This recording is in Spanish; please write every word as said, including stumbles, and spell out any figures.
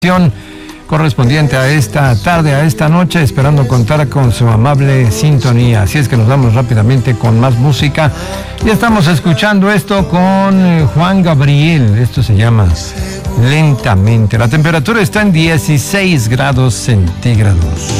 correspondiente a esta tarde, a esta noche, esperando contar con su amable sintonía. Así es que nos vamos rápidamente con más música. Ya estamos escuchando esto con Juan Gabriel. Esto se llama Lentamente. La temperatura está en dieciséis grados centígrados.